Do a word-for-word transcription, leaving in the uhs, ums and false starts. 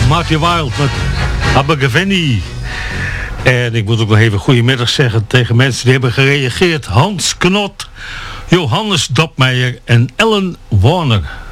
Marty Wilde met Abergavenny. En ik moet ook nog even goedemiddag zeggen tegen mensen die hebben gereageerd. Hans Knot, Johannes Dapmeijer en Ellen Warner.